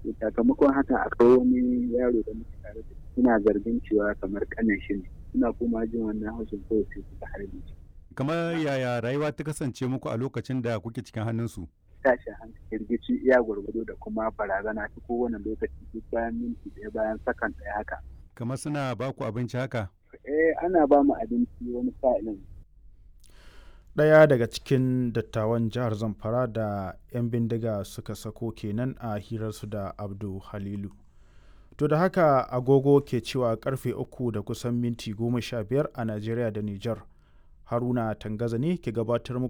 Sakamakon haka akwai wani yaro da muke tare da shi, ina zargin cewa kamar ƙanin shi ne. Ina kuma jin wannan haushin kawai sai suka harbe shi. Kamar yaya rayuwa ta kasance muku a lokacin da kuke cikin hannunsu? Tashin hankali, firgici iya gwargwado da kuma barazana ta kowane lokaci duk bayan minti ɗaya bayan sakan ɗaya haka. Kamar suna ba ku abinci haka? Ana ba mu abinci wani sa'ilin. Ɗaya daga cikin dattawan jihar Zamfara da 'yan bindiga suka sako kenan a hirarsu da Abdu Halilu. To da haka agogo ke cewa karfe 3 da kusan minti 15 a Najeriya da Nijar. Haruna Tangaza ne ke gabatar muku